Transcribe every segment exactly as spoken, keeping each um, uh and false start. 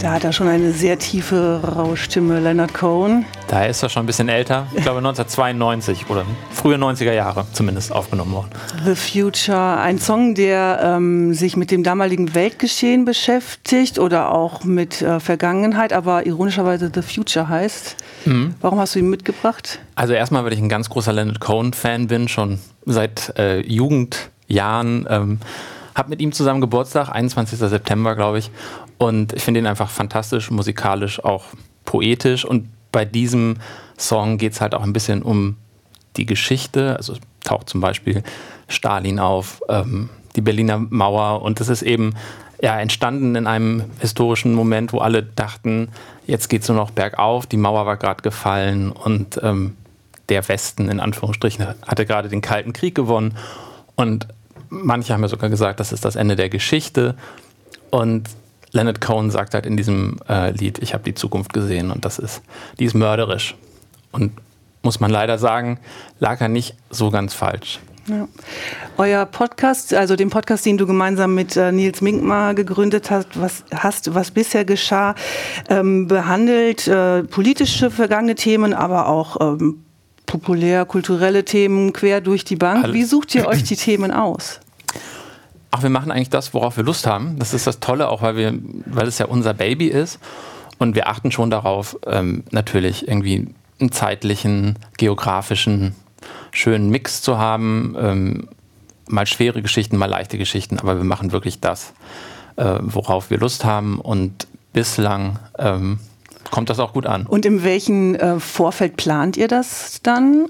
Da hat er schon eine sehr tiefe, raue Stimme, Leonard Cohen. Da ist er schon ein bisschen älter. Ich glaube neunzehnhundertzweiundneunzig oder frühe neunziger Jahre zumindest aufgenommen worden. The Future, ein Song, der ähm, sich mit dem damaligen Weltgeschehen beschäftigt oder auch mit äh, Vergangenheit, aber ironischerweise The Future heißt. Mhm. Warum hast du ihn mitgebracht? Also erstmal, weil ich ein ganz großer Leonard Cohen-Fan bin, schon seit äh, Jugendjahren. Ähm, hab mit ihm zusammen Geburtstag, einundzwanzigster September, glaube ich. Und ich finde ihn einfach fantastisch, musikalisch, auch poetisch. Und bei diesem Song geht es halt auch ein bisschen um die Geschichte. Also taucht zum Beispiel Stalin auf, ähm, die Berliner Mauer. Und das ist eben ja, entstanden in einem historischen Moment, wo alle dachten, jetzt geht es nur noch bergauf. Die Mauer war gerade gefallen und ähm, der Westen, in Anführungsstrichen, hatte gerade den Kalten Krieg gewonnen. Und manche haben ja sogar gesagt, das ist das Ende der Geschichte. Und Leonard Cohen sagt halt in diesem äh, Lied, ich habe die Zukunft gesehen und das ist, die ist mörderisch. Und muss man leider sagen, lag er nicht so ganz falsch. Ja. Euer Podcast, also den Podcast, den du gemeinsam mit äh, Nils Minkmar gegründet hast, was, hast, was bisher geschah, ähm, behandelt äh, politische vergangene Themen, aber auch ähm, populär, kulturelle Themen quer durch die Bank. Wie sucht ihr euch die Themen aus? Ach, wir machen eigentlich das, worauf wir Lust haben. Das ist das Tolle, auch weil wir, weil es ja unser Baby ist. Und wir achten schon darauf, ähm, natürlich irgendwie einen zeitlichen, geografischen, schönen Mix zu haben. Ähm, mal schwere Geschichten, mal leichte Geschichten. Aber wir machen wirklich das, äh, worauf wir Lust haben. Und bislang ähm, kommt das auch gut an. Und in welchem äh, Vorfeld plant ihr das dann?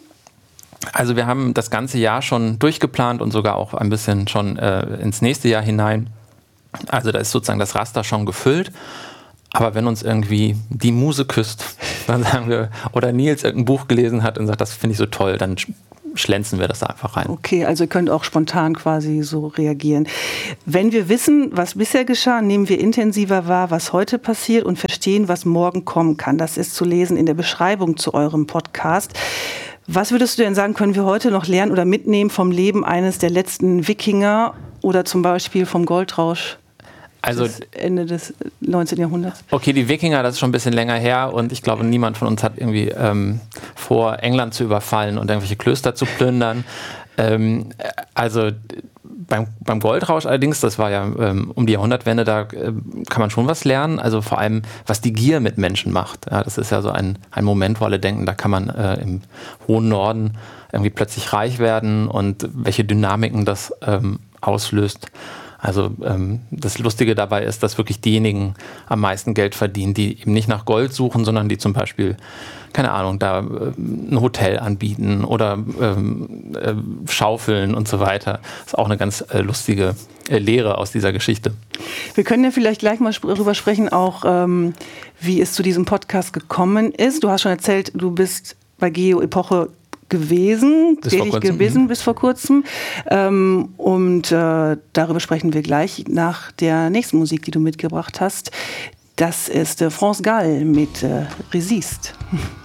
Also wir haben das ganze Jahr schon durchgeplant und sogar auch ein bisschen schon äh, ins nächste Jahr hinein. Also da ist sozusagen das Raster schon gefüllt. Aber wenn uns irgendwie die Muse küsst, dann sagen wir, oder Nils irgendein Buch gelesen hat und sagt, das finde ich so toll, dann schlänzen wir das da einfach rein. Okay, also ihr könnt auch spontan quasi so reagieren. Wenn wir wissen, was bisher geschah, nehmen wir intensiver wahr, was heute passiert und verstehen, was morgen kommen kann. Das ist zu lesen in der Beschreibung zu eurem Podcast. Was würdest du denn sagen, können wir heute noch lernen oder mitnehmen vom Leben eines der letzten Wikinger oder zum Beispiel vom Goldrausch also, des Ende des neunzehnten Jahrhunderts? Okay, die Wikinger, das ist schon ein bisschen länger her und ich glaube, niemand von uns hat irgendwie ähm, vor, England zu überfallen und irgendwelche Klöster zu plündern. Ähm, also beim, beim Goldrausch allerdings, das war ja ähm, um die Jahrhundertwende, da äh, kann man schon was lernen. Also vor allem, was die Gier mit Menschen macht. Ja, das ist ja so ein, ein Moment, wo alle denken, da kann man äh, im hohen Norden irgendwie plötzlich reich werden und welche Dynamiken das ähm, auslöst. Also ähm, das Lustige dabei ist, dass wirklich diejenigen am meisten Geld verdienen, die eben nicht nach Gold suchen, sondern die zum Beispiel, keine Ahnung, da äh, ein Hotel anbieten oder ähm, äh, schaufeln und so weiter. Das ist auch eine ganz äh, lustige äh, Lehre aus dieser Geschichte. Wir können ja vielleicht gleich mal darüber sprechen, auch ähm, wie es zu diesem Podcast gekommen ist. Du hast schon erzählt, du bist bei Geo Epoche gewesen, tätig gewesen bis vor kurzem. Ähm, und äh, darüber sprechen wir gleich nach der nächsten Musik, die du mitgebracht hast. Das ist äh, France Gall mit äh, Resist.